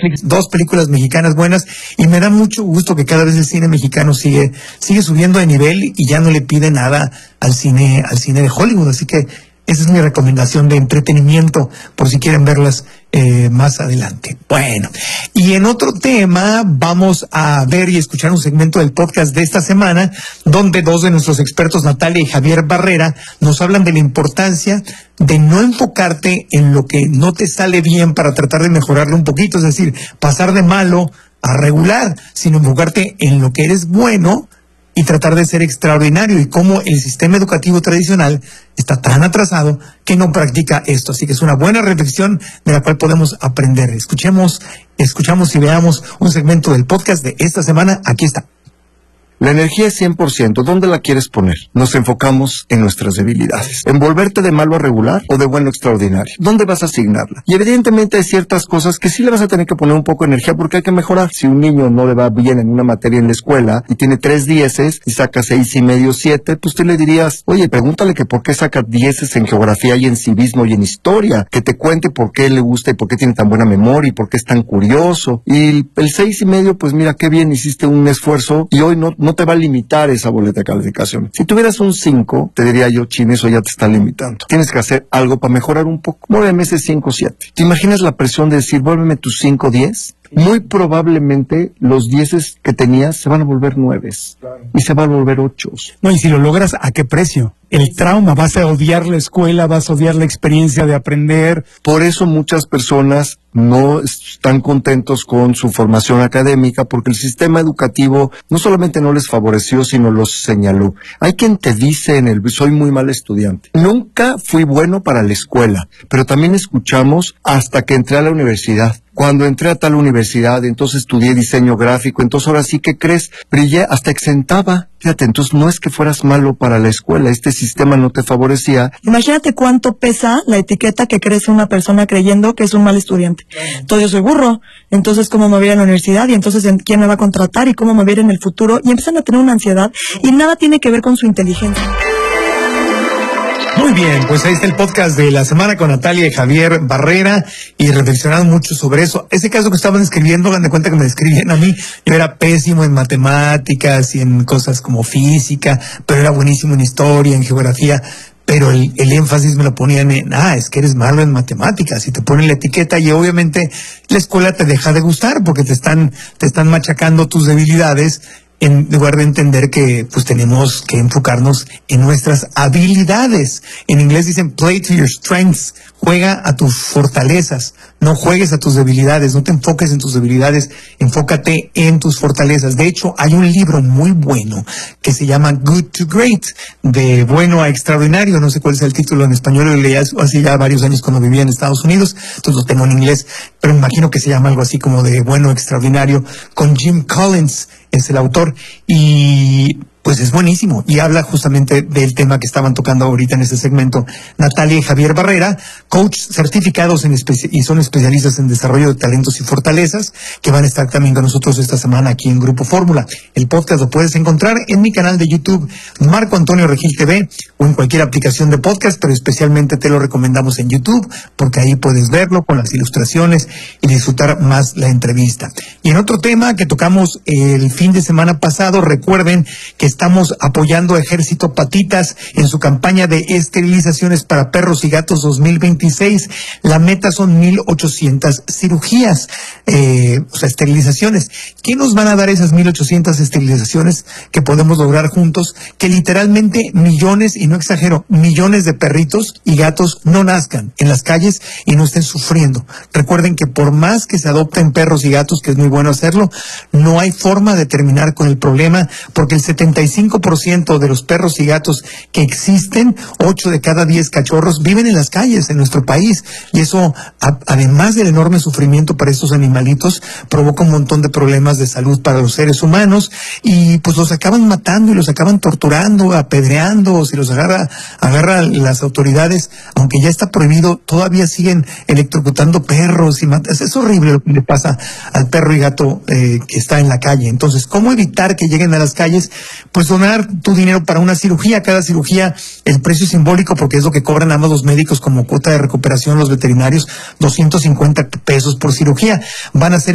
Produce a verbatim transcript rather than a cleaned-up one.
Netflix, dos películas mexicanas buenas, y me da mucho gusto que cada vez el cine mexicano sigue, sigue subiendo de nivel y ya no le pide nada al cine, al cine de Hollywood, así que esa es mi recomendación de entretenimiento, por si quieren verlas eh, más adelante. Bueno, y en otro tema vamos a ver y escuchar un segmento del podcast de esta semana, donde dos de nuestros expertos, Natalia y Javier Barrera, nos hablan de la importancia de no enfocarte en lo que no te sale bien para tratar de mejorarlo un poquito, es decir, pasar de malo a regular, sino enfocarte en lo que eres bueno y tratar de ser extraordinario, y cómo el sistema educativo tradicional está tan atrasado que no practica esto. Así que es una buena reflexión de la cual podemos aprender. Escuchemos, escuchamos y veamos un segmento del podcast de esta semana. Aquí está. La energía es cien por ciento. ¿Dónde la quieres poner? Nos enfocamos en nuestras debilidades. ¿En volverte de malo a regular o de bueno a extraordinario? ¿Dónde vas a asignarla? Y evidentemente hay ciertas cosas que sí le vas a tener que poner un poco de energía porque hay que mejorar. Si un niño no le va bien en una materia en la escuela y tiene tres dieces y saca seis y medio, siete, pues tú le dirías, oye, pregúntale que por qué saca dieces en geografía y en civismo y en historia. Que te cuente por qué le gusta y por qué tiene tan buena memoria y por qué es tan curioso. Y el seis y medio, pues mira, qué bien, hiciste un esfuerzo y hoy no no te va a limitar esa boleta de calificación. Si tuvieras un cinco, te diría yo, chin, eso ya te está limitando. Tienes que hacer algo para mejorar un poco. Muéveme ese cinco siete. ¿Te imaginas la presión de decir, vuélveme tus cinco diez? Muy probablemente los dieces que tenías se van a volver nueves y se van a volver ochos. No, y si lo logras, ¿a qué precio? El trauma, vas a odiar la escuela, vas a odiar la experiencia de aprender. Por eso muchas personas no están contentos con su formación académica, porque el sistema educativo no solamente no les favoreció, sino los señaló. Hay quien te dice en el soy muy mal estudiante. Nunca fui bueno para la escuela, pero también escuchamos hasta que entré a la universidad. Cuando entré a tal universidad, entonces estudié diseño gráfico, entonces ahora sí que crees, brillé hasta exentaba. Fíjate, entonces no es que fueras malo para la escuela, este sistema no te favorecía. Imagínate cuánto pesa la etiqueta que crece una persona creyendo que es un mal estudiante. Entonces yo soy burro, entonces cómo me voy a ir a la universidad, y entonces quién me va a contratar, y cómo me voy a ir en el futuro, y empiezan a tener una ansiedad, y nada tiene que ver con su inteligencia. Muy bien, pues ahí está el podcast de la semana con Natalia y Javier Barrera, y reflexionaron mucho sobre eso. Ese caso que estaban escribiendo, hagan de cuenta que me describían a mí. Yo era pésimo en matemáticas y en cosas como física, pero era buenísimo en historia, en geografía. Pero el, el énfasis me lo ponían en, ah, es que eres malo en matemáticas, y te ponen la etiqueta, y obviamente la escuela te deja de gustar porque te están, te están machacando tus debilidades, en lugar de entender que pues tenemos que enfocarnos en nuestras habilidades. En inglés dicen play to your strengths, juega a tus fortalezas, no juegues a tus debilidades, no te enfoques en tus debilidades, enfócate en tus fortalezas. De hecho, hay un libro muy bueno que se llama Good to Great, de bueno a extraordinario, no sé cuál es el título en español, lo leí hace ya varios años cuando vivía en Estados Unidos, entonces lo tengo en inglés, pero me imagino que se llama algo así como de bueno a extraordinario, con Jim Collins, es el autor, y pues es buenísimo, y habla justamente del tema que estaban tocando ahorita en este segmento Natalia y Javier Barrera, coach certificados en espe- y son especialistas en desarrollo de talentos y fortalezas, que van a estar también con nosotros esta semana aquí en Grupo Fórmula. El podcast lo puedes encontrar en mi canal de YouTube, Marco Antonio Regil T V, o en cualquier aplicación de podcast, pero especialmente te lo recomendamos en YouTube, porque ahí puedes verlo con las ilustraciones y disfrutar más la entrevista. Y en otro tema que tocamos el fin de semana pasado, recuerden que estamos apoyando a Ejército Patitas en su campaña de esterilizaciones para perros y gatos dos mil veintiséis. La meta son mil ochocientas cirugías, eh, o sea, esterilizaciones. ¿Qué nos van a dar esas mil ochocientas esterilizaciones que podemos lograr juntos? Que literalmente millones, y no exagero, millones de perritos y gatos no nazcan en las calles y no estén sufriendo. Recuerden que por más que se adopten perros y gatos, que es muy bueno hacerlo, no hay forma de terminar con el problema, porque el setenta y cinco por ciento de los perros y gatos que existen, ocho de cada diez cachorros, viven en las calles en nuestro país, y eso, a, además del enorme sufrimiento para estos animalitos, provoca un montón de problemas de salud para los seres humanos, y pues los acaban matando y los acaban torturando, apedreando. Si los agarra, agarra las autoridades, aunque ya está prohibido, todavía siguen electrocutando perros y matas. Es horrible lo que le pasa al perro y gato eh, que está en la calle. Entonces, ¿cómo evitar que lleguen a las calles? Pues donar tu dinero para una cirugía. Cada cirugía, el precio es simbólico, porque es lo que cobran ambos los médicos como cuota de recuperación, los veterinarios, doscientos cincuenta pesos por cirugía. Van a ser